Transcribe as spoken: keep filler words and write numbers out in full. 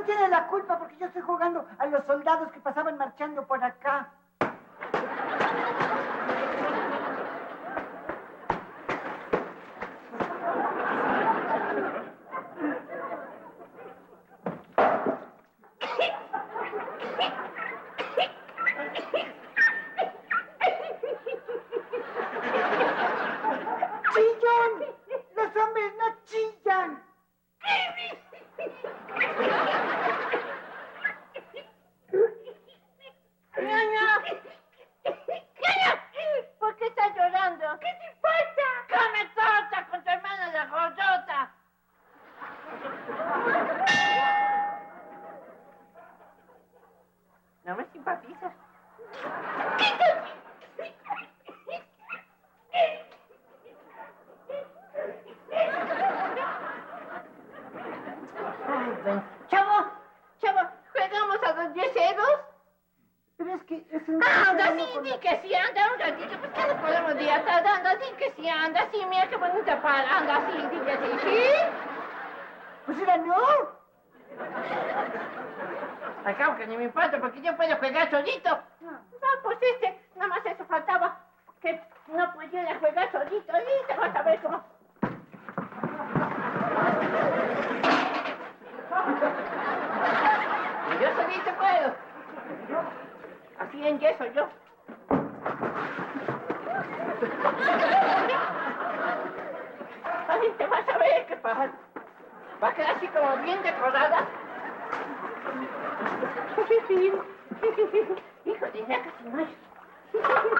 no tiene la culpa porque yo estoy jugando a los soldados que pasaban marchando por acá. ¡Chillan! ¡Los hombres no chillan! ¡Ñaña! ¡Ñaña! ¿Por qué estás llorando? ¿Qué te importa? ¡Come torta con tu hermana la gordota! ¿No me simpatizas? Chavo, chavo, ¿jugamos a los diez ceros? Pero es que es un... Anda, sí, di que sí, anda un ratito, ¿por qué no podemos ir atrás? Anda, di que sí, anda, sí, mira qué bonita para, anda, sí, di que sí, ¿sí? Pues era no. Acabo que ni me importa porque yo puedo jugar solito. Ah, pues este, nada más eso faltaba, que no pudiera jugar solito, y te vas a ver cómo... Yo solito puedo. Así en yeso yo. Ay, te vas a ver qué pasa. Va a quedar así como bien decorada. Hijo de ya casi no hay.